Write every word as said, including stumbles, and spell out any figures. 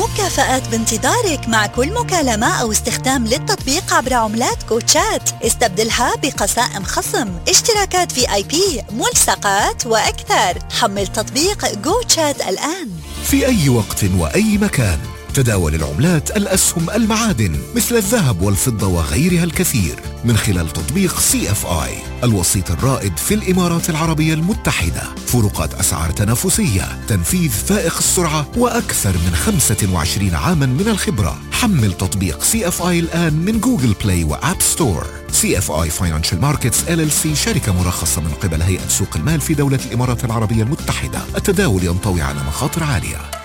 مكافآت بانتظارك مع كل مكالمة أو استخدام للتطبيق عبر عملات كوتشات. استبدلها بقسائم خصم، اشتراكات في آي بي، ملصقات وأكثر. حمل تطبيق كوتشات الآن. في أي وقت وأي مكان تداول العملات، الأسهم، المعادن مثل الذهب والفضة وغيرها الكثير من خلال تطبيق سي اف آي، الوسيط الرائد في الإمارات العربية المتحدة. فروقات أسعار تنافسية، تنفيذ فائق السرعة، وأكثر من خمسة وعشرين عاما من الخبرة. حمل تطبيق سي اف آي الآن من جوجل بلاي وآب ستور. سي اف آي Financial Markets إل إل سي شركة مرخصة من قبل هيئة سوق المال في دولة الإمارات العربية المتحدة. التداول ينطوي على مخاطر عالية.